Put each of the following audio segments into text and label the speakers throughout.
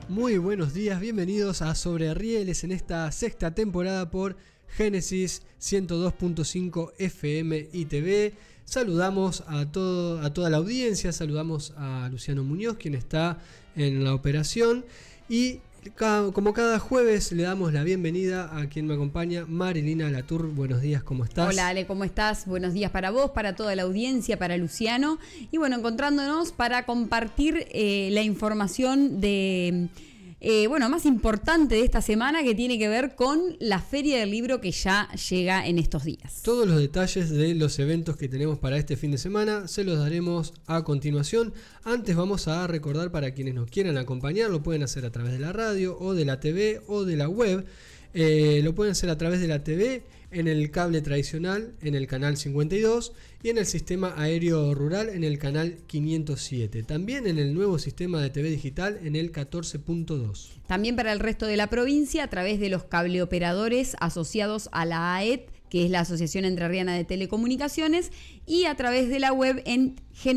Speaker 1: Muy buenos días, bienvenidos a Sobre Rieles en esta sexta temporada por Génesis 102.5 FM y TV. Saludamos a toda la audiencia, saludamos a Luciano Muñoz, quien está en la operación, y como cada jueves le damos la bienvenida a quien me acompaña, Marilina Latour. Buenos días, ¿cómo estás?
Speaker 2: Hola Ale, ¿cómo estás? Buenos días para vos, para toda la audiencia, para Luciano. Y bueno, encontrándonos para compartir la información más importante de esta semana, que tiene que ver con la Feria del Libro que ya llega en estos días.
Speaker 1: Todos los detalles de los eventos que tenemos para este fin de semana se los daremos a continuación. Antes vamos a recordar, para quienes nos quieran acompañar, lo pueden hacer a través de la radio o de la TV o de la web. Lo pueden hacer a través de la TV, en el cable tradicional, en el canal 52, y en el sistema aéreo rural, en el canal 507. También en el nuevo sistema de TV digital, en el 14.2.
Speaker 2: También para el resto de la provincia, a través de los cableoperadores asociados a la AET, que es la Asociación Entrerriana de Telecomunicaciones, y a través de la web en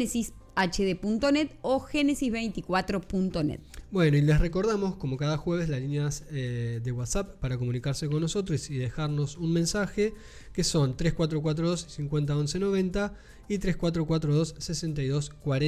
Speaker 2: geneshd.net o genesis24.net.
Speaker 1: Bueno, y les recordamos, como cada jueves, las líneas de WhatsApp para comunicarse con nosotros y dejarnos un mensaje, que son 3442 50 11 90 y 3442 62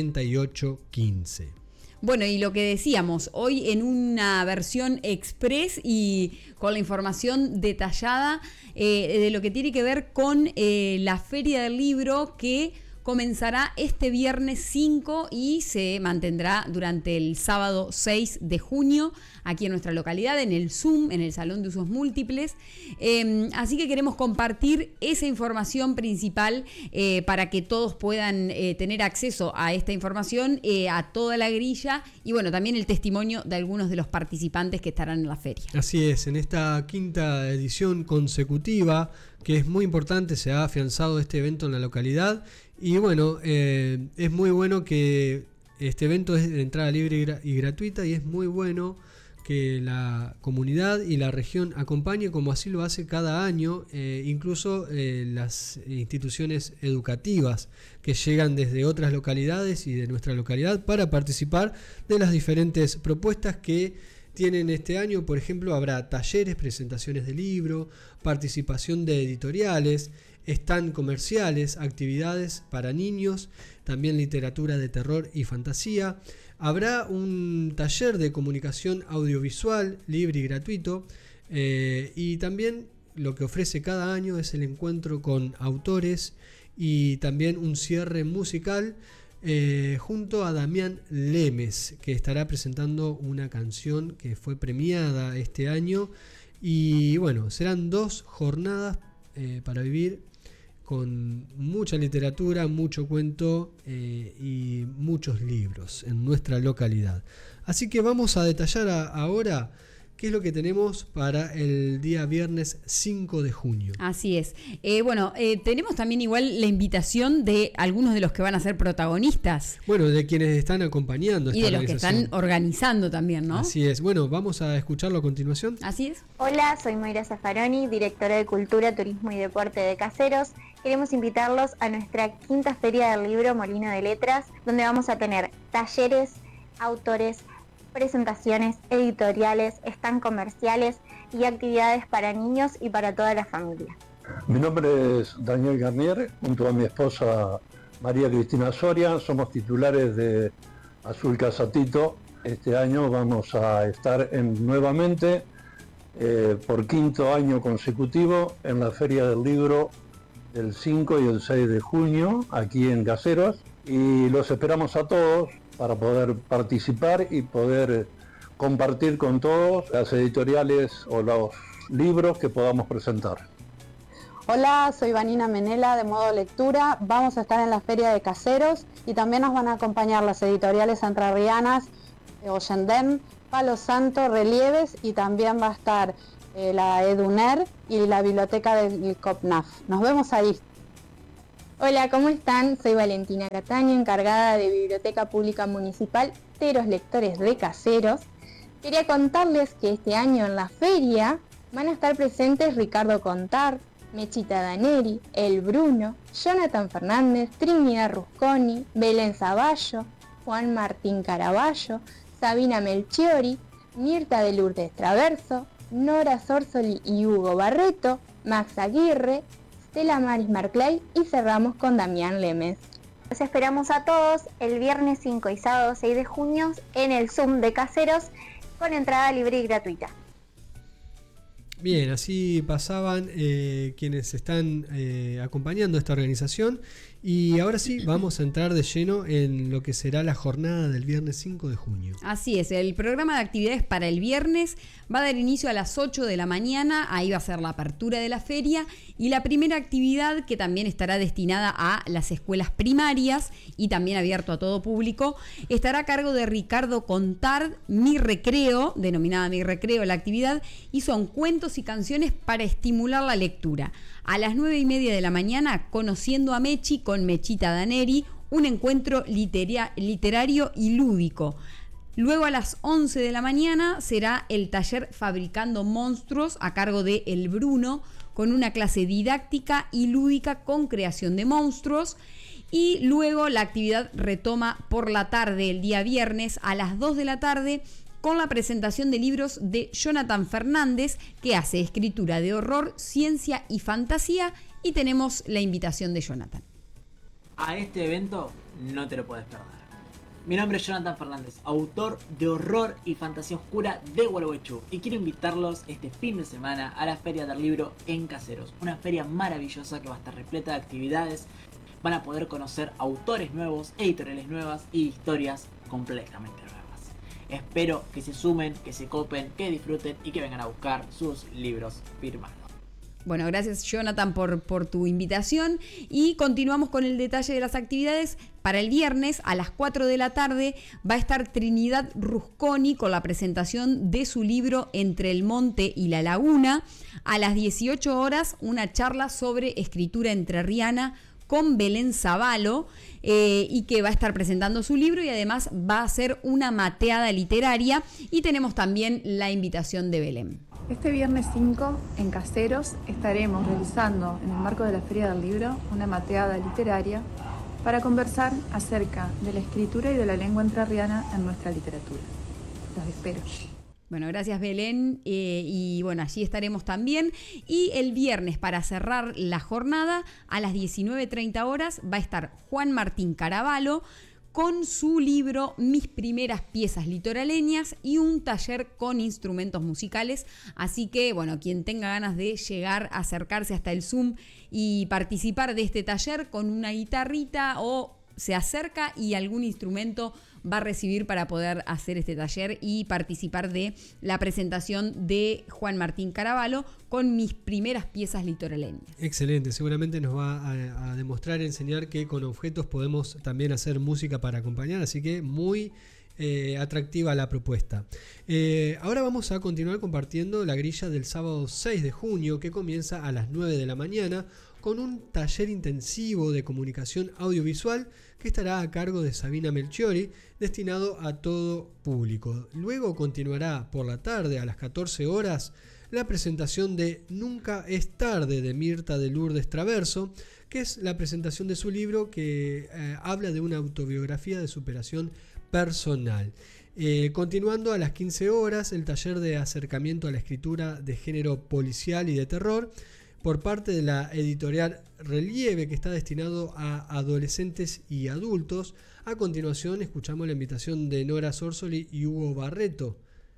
Speaker 1: 48 15.
Speaker 2: Bueno, y lo que decíamos, hoy en una versión express y con la información detallada de lo que tiene que ver con la Feria del Libro, que comenzará este viernes 5 y se mantendrá durante el sábado 6 de junio aquí en nuestra localidad, en el Zoom, en el Salón de Usos Múltiples. Así que queremos compartir esa información principal para que todos puedan tener acceso a esta información, a toda la grilla, y bueno, también el testimonio de algunos de los participantes que estarán en la feria.
Speaker 1: Así es, en esta quinta edición consecutiva, que es muy importante, se ha afianzado este evento en la localidad. Y bueno, es muy bueno que este evento es de entrada libre y gratuita, y es muy bueno que la comunidad y la región acompañe, como así lo hace cada año, incluso las instituciones educativas que llegan desde otras localidades y de nuestra localidad para participar de las diferentes propuestas que tienen este año. Por ejemplo, habrá talleres, presentaciones de libro, participación de editoriales, stand comerciales, actividades para niños, también literatura de terror y fantasía. Habrá un taller de comunicación audiovisual libre y gratuito, y también lo que ofrece cada año es el encuentro con autores y también un cierre musical junto a Damián Lemes, que estará presentando una canción que fue premiada este año. Y bueno, serán 2 jornadas para vivir con mucha literatura, mucho cuento y muchos libros en nuestra localidad. Así que vamos a detallar ahora qué es lo que tenemos para el día viernes 5 de junio.
Speaker 2: Así es. Tenemos también igual la invitación de algunos de los que van a ser protagonistas.
Speaker 1: Bueno, de quienes están acompañando esta
Speaker 2: y de los que están organizando también, ¿no?
Speaker 1: Así es. Bueno, vamos a escucharlo a continuación.
Speaker 2: Así es.
Speaker 3: Hola, soy Mayra Zaffaroni, directora de Cultura, Turismo y Deporte de Caseros. Queremos invitarlos a nuestra quinta Feria del Libro Molino de Letras, donde vamos a tener talleres, autores, presentaciones, editoriales, stand comerciales y actividades para niños y para toda la familia.
Speaker 4: Mi nombre es Daniel Garnier, junto a mi esposa María Cristina Soria, somos titulares de Azul Casatito. Este año vamos a estar nuevamente por quinto año consecutivo en la Feria del Libro del 5 y el 6 de junio aquí en Caseros, y los esperamos a todos para poder participar y poder compartir con todos las editoriales o los libros que podamos presentar.
Speaker 5: Hola, soy Vanina Menela de Modo Lectura. Vamos a estar en la Feria de Caseros y también nos van a acompañar las editoriales entrerrianas Ollendem, Palo Santo, Relieves, y también va a estar la EduNer y la biblioteca del COPNAF. Nos vemos ahí.
Speaker 3: Hola, ¿cómo están? Soy Valentina Cataño, encargada de Biblioteca Pública Municipal de los Lectores de Caseros. Quería contarles que este año en la feria van a estar presentes Ricardo Contar, Mechita Daneri, El Bruno, Jonathan Fernández, Trinidad Rusconi, Belén Zavallo, Juan Martín Caraballo, Sabina Melchiori, Mirta de Lourdes Traverso, Nora Sorsoli y Hugo Barreto, Max Aguirre, Stella Maris Marclay y cerramos con Damián Lemes. Los esperamos a todos el viernes 5 y sábado 6 de junio en el Zoom de Caseros con entrada libre y gratuita.
Speaker 1: Bien, así pasaban quienes están acompañando esta organización. Y ahora sí, vamos a entrar de lleno en lo que será la jornada del viernes 5 de junio.
Speaker 2: Así es, el programa de actividades para el viernes va a dar inicio a las 8 de la mañana, ahí va a ser la apertura de la feria, y la primera actividad, que también estará destinada a las escuelas primarias y también abierto a todo público, estará a cargo de Ricardo Contard, Mi Recreo, denominada Mi Recreo la actividad, y son cuentos y canciones para estimular la lectura. A las 9:30 de la mañana, Conociendo a Mechi con Mechita Daneri, un encuentro literario y lúdico. Luego a las 11 de la mañana será el taller Fabricando Monstruos a cargo de El Bruno, con una clase didáctica y lúdica con creación de monstruos. Y luego la actividad retoma por la tarde, el día viernes, a las 2 de la tarde, con la presentación de libros de Jonathan Fernández, que hace escritura de horror, ciencia y fantasía, y tenemos la invitación de Jonathan.
Speaker 6: A este evento no te lo puedes perder. Mi nombre es Jonathan Fernández, autor de horror y fantasía oscura de Gualeguaychú, y quiero invitarlos este fin de semana a la Feria del Libro en Caseros, una feria maravillosa que va a estar repleta de actividades. Van a poder conocer autores nuevos, editoriales nuevas y historias completamente nuevas. Espero que se sumen, que se copen, que disfruten y que vengan a buscar sus libros firmados.
Speaker 2: Bueno, gracias Jonathan por tu invitación, y continuamos con el detalle de las actividades. Para el viernes a las 4 de la tarde va a estar Trinidad Rusconi con la presentación de su libro Entre el Monte y la Laguna. A las 18 horas una charla sobre escritura entrerriana con Belén Zavalo, y que va a estar presentando su libro, y además va a ser una mateada literaria, y tenemos también la invitación de Belén.
Speaker 7: Este viernes 5 en Caseros estaremos realizando, en el marco de la Feria del Libro, una mateada literaria para conversar acerca de la escritura y de la lengua entrerriana en nuestra literatura. Los espero.
Speaker 2: Bueno, gracias Belén, y bueno, allí estaremos también. Y el viernes, para cerrar la jornada, a las 19:30 horas va a estar Juan Martín Caravalo con su libro Mis primeras piezas litoraleñas y un taller con instrumentos musicales. Así que, bueno, quien tenga ganas de llegar, acercarse hasta el Zoom y participar de este taller con una guitarrita, o se acerca y algún instrumento va a recibir para poder hacer este taller y participar de la presentación de Juan Martín Caravalo con Mis primeras piezas litoraleñas.
Speaker 1: Excelente, seguramente nos va a demostrar y enseñar que con objetos podemos también hacer música para acompañar, así que muy atractiva la propuesta. Ahora vamos a continuar compartiendo la grilla del sábado 6 de junio, que comienza a las 9 de la mañana con un taller intensivo de comunicación audiovisual que estará a cargo de Sabina Melchiori, destinado a todo público. Luego continuará por la tarde a las 14 horas la presentación de Nunca es tarde de Mirta de Lourdes Traverso, que es la presentación de su libro que habla de una autobiografía de superación personal. Continuando a las 15 horas el taller de acercamiento a la escritura de género policial y de terror por parte de la editorial Relieve, que está destinado a adolescentes y adultos. A continuación escuchamos la invitación de Nora Sorsoli y Hugo Barreto.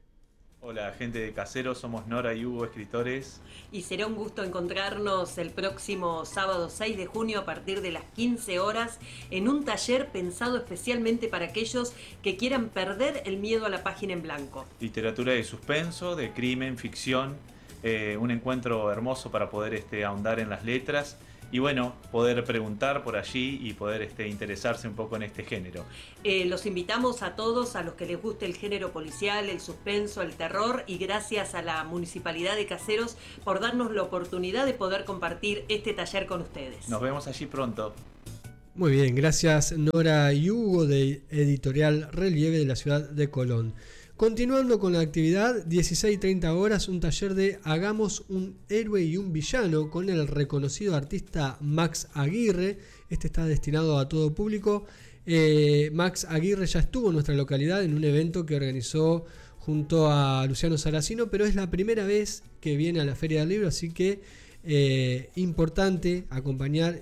Speaker 8: Hola gente de Caseros, somos Nora y Hugo, escritores.
Speaker 9: Y será un gusto encontrarnos el próximo sábado 6 de junio a partir de las 15 horas en un taller pensado especialmente para aquellos que quieran perder el miedo a la página en blanco.
Speaker 8: Literatura de suspenso, de crimen, ficción, un encuentro hermoso para poder ahondar en las letras y bueno, poder preguntar por allí y poder interesarse un poco en este género.
Speaker 9: Los invitamos a todos, a los que les guste el género policial, el suspenso, el terror, y gracias a la Municipalidad de Caseros por darnos la oportunidad de poder compartir este taller con ustedes.
Speaker 8: Nos vemos allí pronto.
Speaker 1: Muy bien, gracias Nora y Hugo de Editorial Relieve de la ciudad de Colón. Continuando con la actividad, 16:30 horas, un taller de Hagamos un héroe y un villano con el reconocido artista Max Aguirre. Este está destinado a todo público. Max Aguirre ya estuvo en nuestra localidad en un evento que organizó junto a Luciano Saracino, pero es la primera vez que viene a la Feria del Libro, así que importante acompañar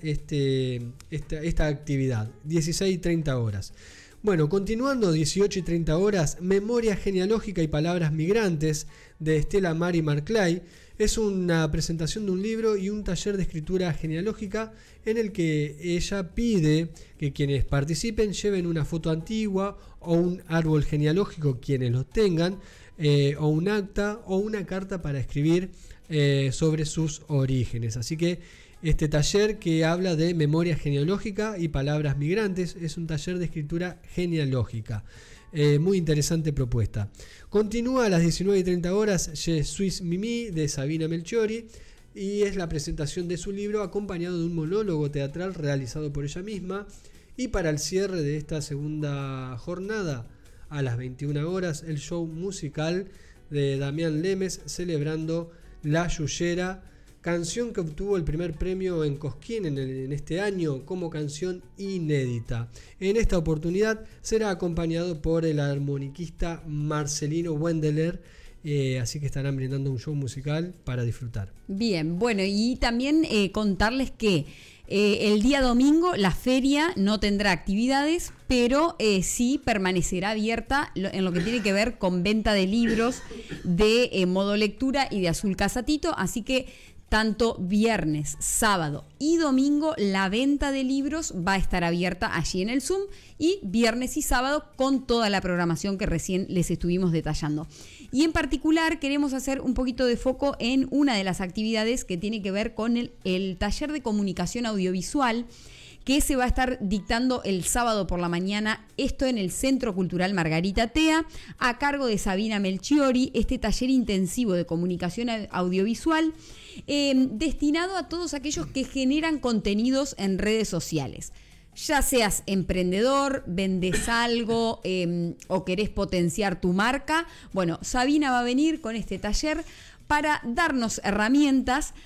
Speaker 1: esta actividad, 16 y 30 horas. Bueno, continuando, 18 y 30 horas, Memoria genealógica y palabras migrantes de Estela Mari Marclay. Es una presentación de un libro y un taller de escritura genealógica en el que ella pide que quienes participen lleven una foto antigua o un árbol genealógico, quienes los tengan, o un acta o una carta para escribir sobre sus orígenes. Así que este taller, que habla de memoria genealógica y palabras migrantes, es un taller de escritura genealógica. Muy interesante propuesta. Continúa a las 19 y 30 horas Je suis Mimi de Sabina Melchiori, y es la presentación de su libro acompañado de un monólogo teatral realizado por ella misma. Y para el cierre de esta segunda jornada, a las 21 horas, el show musical de Damián Lemes celebrando La Yuyera, canción que obtuvo el primer premio en Cosquín en este año como canción inédita. En esta oportunidad será acompañado por el armoniquista Marcelino Wendeler, así que estarán brindando un show musical para disfrutar.
Speaker 2: Bien, bueno, y también contarles que el día domingo la feria no tendrá actividades, pero sí permanecerá abierta en lo que tiene que ver con venta de libros de Modo Lectura y de Azul Casatito, así que tanto viernes, sábado y domingo la venta de libros va a estar abierta allí en el Zoom, y viernes y sábado con toda la programación que recién les estuvimos detallando. Y en particular queremos hacer un poquito de foco en una de las actividades que tiene que ver con el taller de comunicación audiovisual, que se va a estar dictando el sábado por la mañana, esto en el Centro Cultural Margarita Tea, a cargo de Sabina Melchiori, este taller intensivo de comunicación audiovisual, destinado a todos aquellos que generan contenidos en redes sociales. Ya seas emprendedor, vendes algo o querés potenciar tu marca, bueno, Sabina va a venir con este taller para darnos herramientas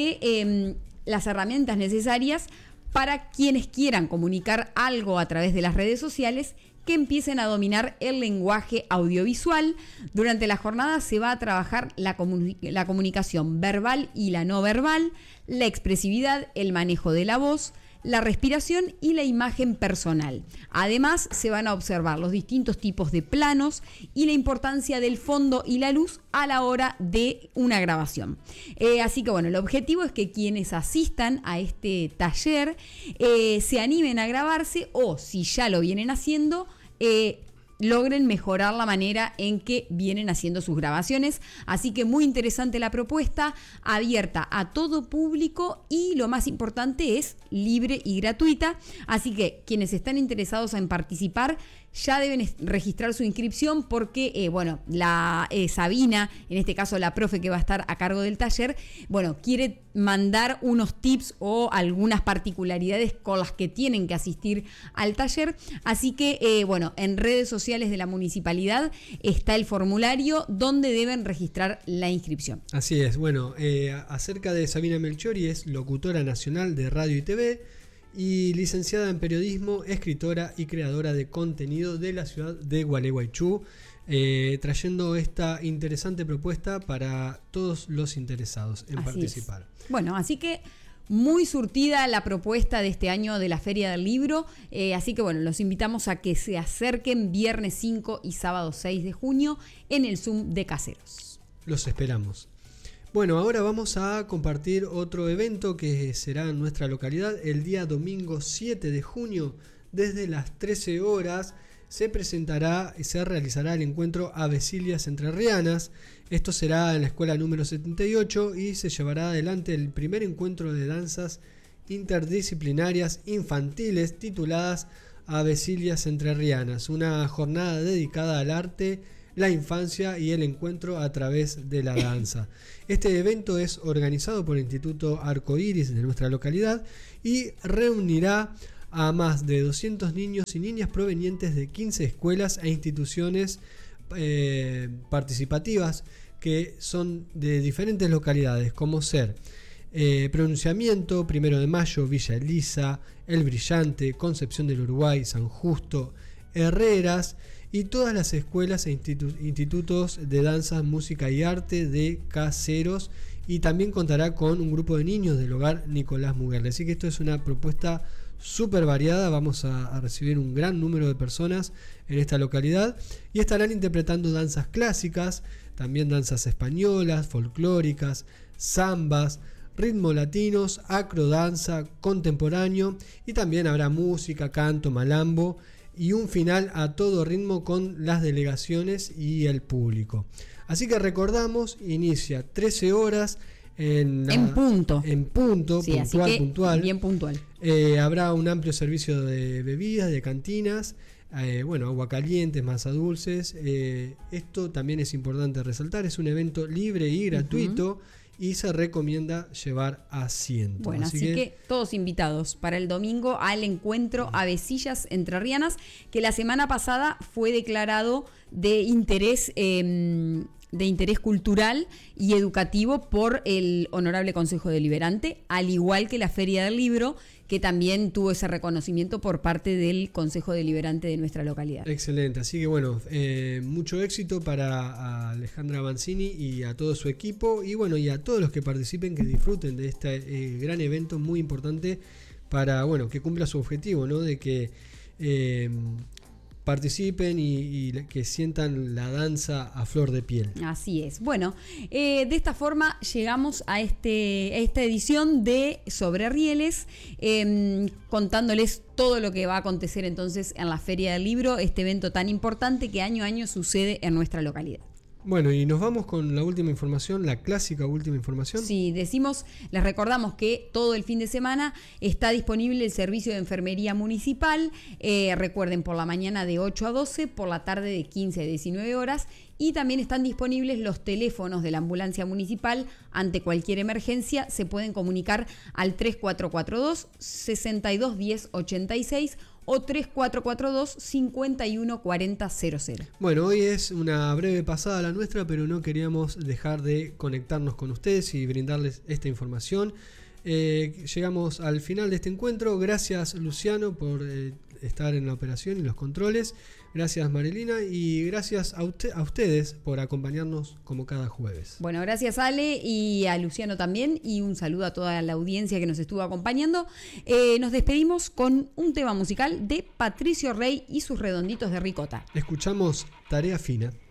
Speaker 2: las herramientas necesarias para quienes quieran comunicar algo a través de las redes sociales, que empiecen a dominar el lenguaje audiovisual. Durante la jornada se va a trabajar la comunicación verbal y la no verbal, la expresividad, el manejo de la voz, la respiración y la imagen personal. Además, se van a observar los distintos tipos de planos y la importancia del fondo y la luz a la hora de una grabación. Así que bueno, el objetivo es que quienes asistan a este taller se animen a grabarse, o si ya lo vienen haciendo, logren mejorar la manera en que vienen haciendo sus grabaciones. Así que muy interesante la propuesta, abierta a todo público, y lo más importante es libre y gratuita. Así que quienes están interesados en participar ya deben registrar su inscripción, porque bueno, la Sabina, en este caso la profe que va a estar a cargo del taller, bueno, quiere mandar unos tips o algunas particularidades con las que tienen que asistir al taller. Así que bueno, en redes sociales de la municipalidad está el formulario donde deben registrar la inscripción.
Speaker 1: Así es. Bueno, acerca de Sabina Melchiori, es locutora nacional de radio y TV y licenciada en periodismo, escritora y creadora de contenido de la ciudad de Gualeguaychú, trayendo esta interesante propuesta para todos los interesados en participar.
Speaker 2: Bueno, así que muy surtida la propuesta de este año de la Feria del Libro, así que bueno, los invitamos a que se acerquen viernes 5 y sábado 6 de junio en el Zoom de Caseros.
Speaker 1: Los esperamos. Bueno, ahora vamos a compartir otro evento que será en nuestra localidad el día domingo 7 de junio. Desde las 13 horas se realizará el encuentro Avecilias Entrerrianas. Esto será en la escuela número 78 y se llevará adelante el primer encuentro de danzas interdisciplinarias infantiles tituladas Avecilias Entrerrianas, una jornada dedicada al arte, la infancia y el encuentro a través de la danza. Este evento es organizado por el Instituto Arcoíris de nuestra localidad y reunirá a más de 200 niños y niñas provenientes de 15 escuelas e instituciones participativas que son de diferentes localidades, como ser Pronunciamiento, 1 de Mayo, Villa Elisa, El Brillante, Concepción del Uruguay, San Justo, Herreras y todas las escuelas e institutos de danza, música y arte de Caseros, y también contará con un grupo de niños del hogar Nicolás Muguerle. Así que esto es una propuesta súper variada. Vamos a recibir un gran número de personas en esta localidad y estarán interpretando danzas clásicas, también danzas españolas, folclóricas, zambas, ritmos latinos, acrodanza, contemporáneo, y también habrá música, canto, malambo y un final a todo ritmo con las delegaciones y el público. Así que recordamos, inicia 13 horas en punto,
Speaker 2: sí,
Speaker 1: puntual.
Speaker 2: Bien puntual.
Speaker 1: Habrá un amplio servicio de bebidas, de cantinas, agua caliente, masa dulces. Esto también es importante resaltar, es un evento libre y gratuito. Y se recomienda llevar asiento.
Speaker 2: Bueno, así que todos invitados para el domingo al encuentro Avecillas Entrerrianas, que la semana pasada fue declarado de interés cultural y educativo por el Honorable Consejo Deliberante, al igual que la Feria del Libro, que también tuvo ese reconocimiento por parte del Consejo Deliberante de nuestra localidad.
Speaker 1: Excelente, así que bueno, mucho éxito para Alejandra Mancini y a todo su equipo, y bueno, y a todos los que participen, que disfruten de este gran evento muy importante para, bueno, que cumpla su objetivo, ¿no? De que participen y que sientan la danza a flor de piel.
Speaker 2: Así es. Bueno, de esta forma llegamos a esta edición de Sobre Rieles, contándoles todo lo que va a acontecer entonces en la Feria del Libro, este evento tan importante que año a año sucede en nuestra localidad.
Speaker 1: Bueno, y nos vamos con la última información, la clásica última información.
Speaker 2: Sí, les recordamos que todo el fin de semana está disponible el servicio de enfermería municipal. Recuerden, por la mañana de 8 a 12, por la tarde de 15 a 19 horas. Y también están disponibles los teléfonos de la ambulancia municipal. Ante cualquier emergencia se pueden comunicar al 3442 621086 o 3442 514000.
Speaker 1: Bueno, hoy es una breve pasada la nuestra, pero no queríamos dejar de conectarnos con ustedes y brindarles esta información. Llegamos al final de este encuentro. Gracias, Luciano, por estar en la operación y los controles. Gracias, Marilina, y gracias a ustedes por acompañarnos como cada jueves.
Speaker 2: Bueno, gracias, Ale, y a Luciano también, y un saludo a toda la audiencia que nos estuvo acompañando. Nos despedimos con un tema musical de Patricio Rey y sus Redonditos de Ricota.
Speaker 1: Escuchamos Tarea Fina.